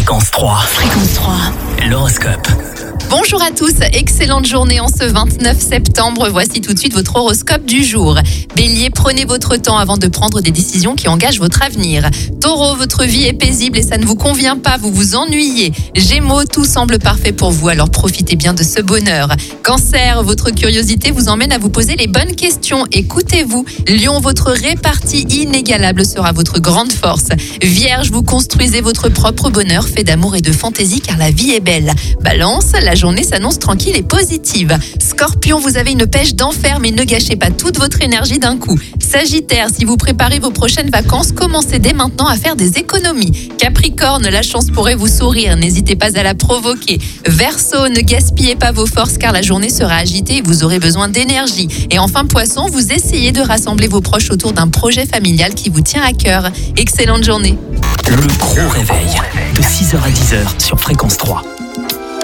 Fréquence 3. Fréquence 3. L'horoscope. Bonjour à tous, excellente journée en ce 29 septembre. Voici tout de suite votre horoscope du jour. Bélier, prenez votre temps avant de prendre des décisions qui engagent votre avenir. Taureau, votre vie est paisible et ça ne vous convient pas, vous vous ennuyez. Gémeaux, tout semble parfait pour vous, alors profitez bien de ce bonheur. Cancer, votre curiosité vous emmène à vous poser les bonnes questions. Écoutez-vous. Lion, votre répartie inégalable sera votre grande force. Vierge, vous construisez votre propre bonheur fait d'amour et de fantaisie car la vie est belle. Balance, la journée s'annonce tranquille et positive. Scorpion, vous avez une pêche d'enfer mais ne gâchez pas toute votre énergie d'un coup. Sagittaire, si vous préparez vos prochaines vacances, commencez dès maintenant à faire des économies. Capricorne, la chance pourrait vous sourire, n'hésitez pas à la provoquer. Verseau, ne gaspillez pas vos forces car la journée sera agitée et vous aurez besoin d'énergie. Et enfin Poisson, vous essayez de rassembler vos proches autour d'un projet familial qui vous tient à cœur. Excellente journée. Le gros réveil de 6h à 10h sur Fréquence 3.